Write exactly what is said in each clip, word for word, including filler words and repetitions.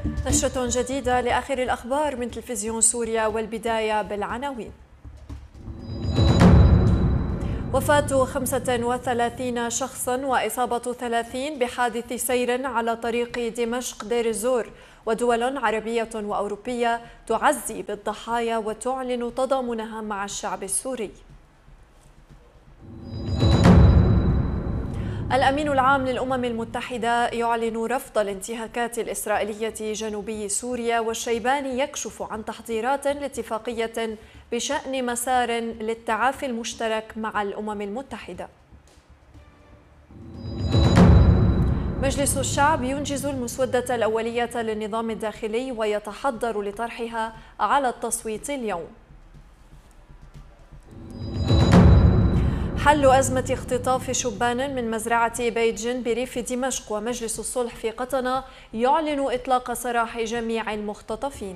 نشرة جديدة لآخر الأخبار من تلفزيون سوريا، والبداية بالعناوين. وفاة خمسة وثلاثين شخصا وإصابة ثلاثين بحادث سير على طريق دمشق دير الزور، ودول عربية وأوروبية تعزي بالضحايا وتعلن تضامنها مع الشعب السوري. الأمين العام للأمم المتحدة يعلن رفض الانتهاكات الإسرائيلية جنوبي سوريا، والشيباني يكشف عن تحضيرات لاتفاقية بشأن مسار للتعافي المشترك مع الأمم المتحدة. مجلس الشعب ينجز المسودة الأولية للنظام الداخلي ويتحضر لطرحها على التصويت اليوم. حل أزمة اختطاف شبان من مزرعة بيجن بريف دمشق، ومجلس الصلح في قطنة يعلن إطلاق سراح جميع المختطفين.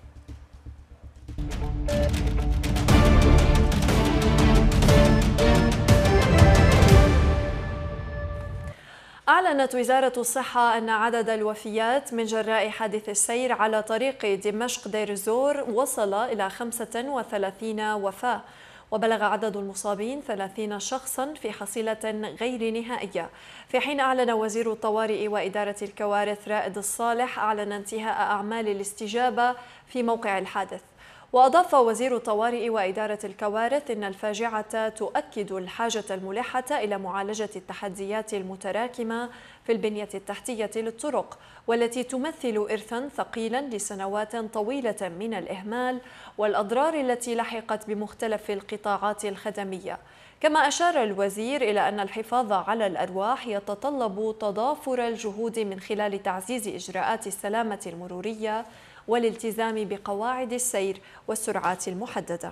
أعلنت وزارة الصحة أن عدد الوفيات من جراء حادث السير على طريق دمشق دير الزور وصل إلى خمسة وثلاثين وفاة، وبلغ عدد المصابين ثلاثين شخصا في حصيلة غير نهائية، في حين أعلن وزير الطوارئ وإدارة الكوارث رائد الصالح أعلن انتهاء أعمال الاستجابة في موقع الحادث. وأضاف وزير الطوارئ وإدارة الكوارث أن الفاجعة تؤكد الحاجة الملحة إلى معالجة التحديات المتراكمة في البنية التحتية للطرق، والتي تمثل إرثاً ثقيلاً لسنوات طويلة من الإهمال والأضرار التي لحقت بمختلف القطاعات الخدمية. كما أشار الوزير إلى أن الحفاظ على الأرواح يتطلب تضافر الجهود من خلال تعزيز إجراءات السلامة المرورية والالتزام بقواعد السير والسرعات المحددة.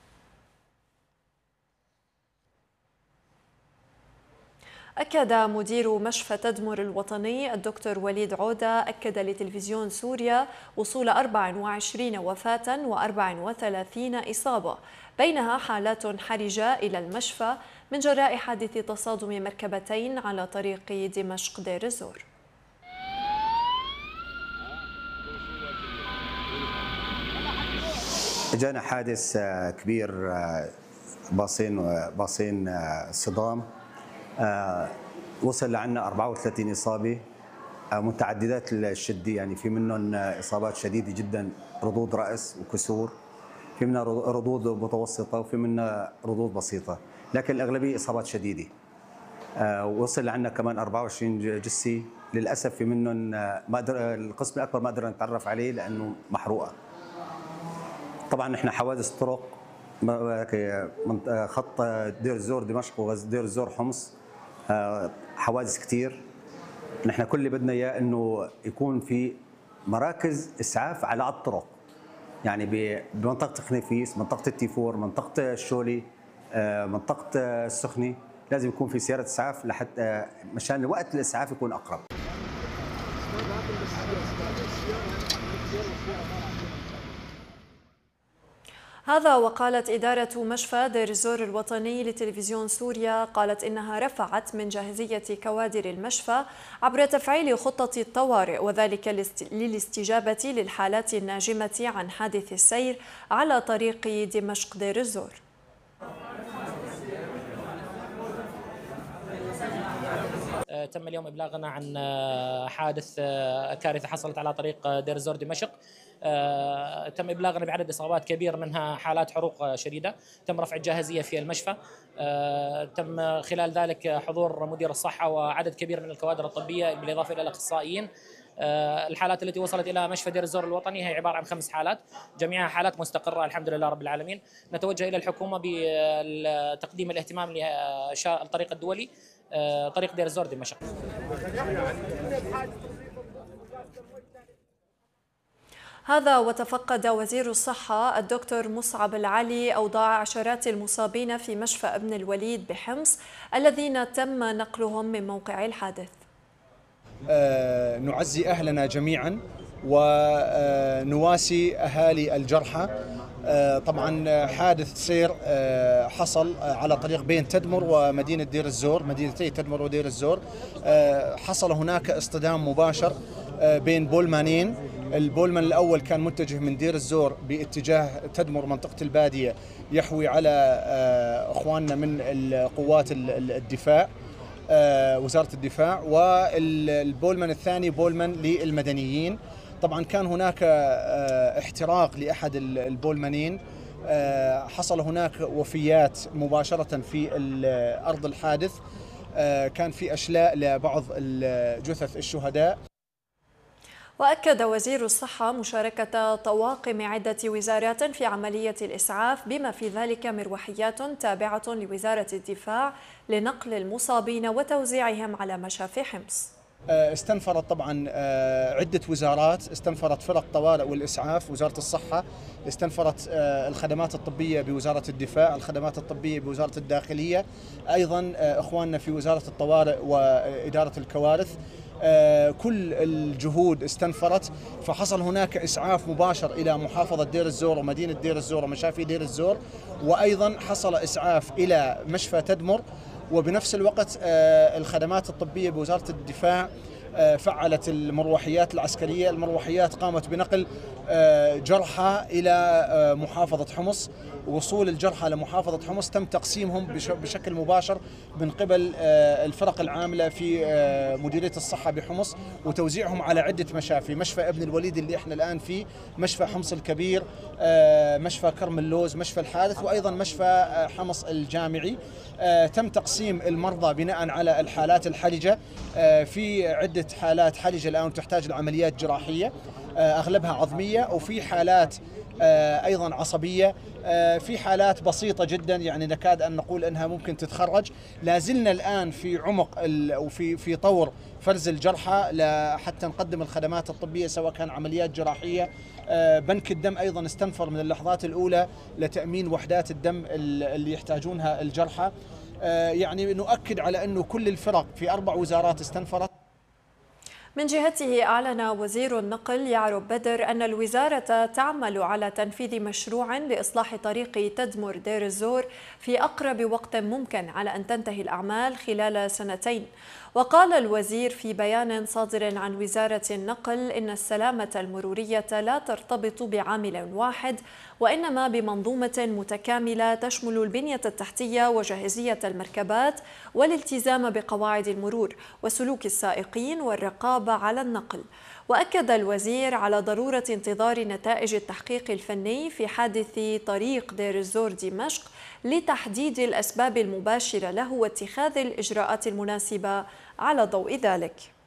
أكد مدير مشفى تدمر الوطني الدكتور وليد عودة أكد لتلفزيون سوريا وصول أربع وعشرين وفاة وأربع وثلاثين إصابة، بينها حالات حرجة إلى المشفى من جراء حادث تصادم مركبتين على طريق دمشق دير الزور. جانا حادث كبير، باصين باصين صدام، وصل لعنا أربعة وثلاثين إصابة متعددات الشدة، يعني في منهم إصابات شديدة جدا، ردود رأس وكسور، في منها ردود متوسطة وفي منها ردود بسيطة، لكن الأغلبية إصابات شديدة. وصل لعنا كمان أربعة وعشرين جثة، للأسف في منهم ما قدر القسم الأكبر ما قدرنا نتعرف عليه لأنه محروقة. طبعا نحن حوادث طرق خط دير الزور دمشق ودير الزور حمص، حوادث كثير. نحن كل اللي بدنا اياه انه يكون في مراكز اسعاف على الطرق، يعني بمنطقه خنيفيس، منطقه التيفور، منطقه الشولي، منطقه السخنه، لازم يكون في سياره اسعاف لحتى مشان وقت الاسعاف يكون اقرب. هذا وقالت إدارة مشفى دير الزور الوطني لتلفزيون سوريا، قالت إنها رفعت من جاهزية كوادر المشفى عبر تفعيل خطة الطوارئ، وذلك للاستجابة للحالات الناجمة عن حادث السير على طريق دمشق دير الزور. تم اليوم إبلاغنا عن حادث كارثة حصلت على طريق دير الزور دمشق. تم إبلاغنا بعدد إصابات كبير، منها حالات حروق شديدة. تم رفع الجاهزية في المشفى. تم خلال ذلك حضور مدير الصحة وعدد كبير من الكوادر الطبية بالإضافة إلى الأخصائيين. الحالات التي وصلت إلى مشفى دير الزور الوطني هي عبارة عن خمس حالات، جميعها حالات مستقرة الحمد لله رب العالمين. نتوجه إلى الحكومة بتقديم الاهتمام للطريق الدولي طريق دير الزور دمشق. هذا وتفقد وزير الصحة الدكتور مصعب العلي أوضاع عشرات المصابين في مشفى ابن الوليد بحمص الذين تم نقلهم من موقع الحادث. آه نعزي أهلنا جميعا ونواسي أهالي الجرحى. آه طبعا حادث سير آه حصل على طريق بين تدمر ومدينة دير الزور، مدينتي تدمر ودير الزور. آه حصل هناك اصطدام مباشر بين بولمانين. البولمان الأول كان متجه من دير الزور باتجاه تدمر منطقة البادية، يحوي على أخواننا من القوات الدفاع، وزارة الدفاع، والبولمان الثاني بولمان للمدنيين. طبعا كان هناك احتراق لأحد البولمانين، حصل هناك وفيات مباشرة في أرض الحادث، كان في أشلاء لبعض جثث الشهداء. وأكد وزير الصحة مشاركة طواقم عدة وزارات في عملية الإسعاف، بما في ذلك مروحيات تابعة لوزارة الدفاع لنقل المصابين وتوزيعهم على مشافي حمص. استنفرت طبعا عدة وزارات، استنفرت فرق طوارئ والإسعاف وزارة الصحة، استنفرت الخدمات الطبية بوزارة الدفاع، الخدمات الطبية بوزارة الداخلية، أيضا إخواننا في وزارة الطوارئ وإدارة الكوارث. كل الجهود استنفرت، فحصل هناك إسعاف مباشر إلى محافظة دير الزور ومدينة دير الزور ومشافي دير الزور، وأيضا حصل إسعاف إلى مشفى تدمر. وبنفس الوقت الخدمات الطبية بوزارة الدفاع فعلت المروحيات العسكرية، المروحيات قامت بنقل جرحى إلى محافظة حمص. وصول الجرحى لمحافظة حمص تم تقسيمهم بشكل مباشر من قبل الفرق العاملة في مديرية الصحة بحمص، وتوزيعهم على عدة مشافي، مشفى ابن الوليد اللي احنا الآن فيه، مشفى حمص الكبير، مشفى كرم اللوز، مشفى الحارث، وأيضا مشفى حمص الجامعي. تم تقسيم المرضى بناء على الحالات الحرجة، في عدة حالات حرجة الآن تحتاج لعمليات جراحية أغلبها عظمية، وفي حالات أيضا عصبية، في حالات بسيطة جدا يعني نكاد أن نقول أنها ممكن تتخرج. لازلنا الآن في عمق وفي في طور فرز الجرحى حتى نقدم الخدمات الطبية سواء كان عمليات جراحية. بنك الدم أيضا استنفر من اللحظات الأولى لتأمين وحدات الدم اللي يحتاجونها الجرحى. يعني نؤكد على أنه كل الفرق في أربع وزارات استنفرت. من جهته أعلن وزير النقل يعرب بدر أن الوزارة تعمل على تنفيذ مشروع لإصلاح طريق تدمر دير الزور في أقرب وقت ممكن على أن تنتهي الأعمال خلال سنتين. وقال الوزير في بيان صادر عن وزارة النقل إن السلامة المرورية لا ترتبط بعامل واحد، وإنما بمنظومة متكاملة تشمل البنية التحتية وجاهزية المركبات والالتزام بقواعد المرور وسلوك السائقين والرقابة على النقل. وأكد الوزير على ضرورة انتظار نتائج التحقيق الفني في حادث طريق دير الزور دمشق لتحديد الأسباب المباشرة له واتخاذ الإجراءات المناسبة على ضوء ذلك.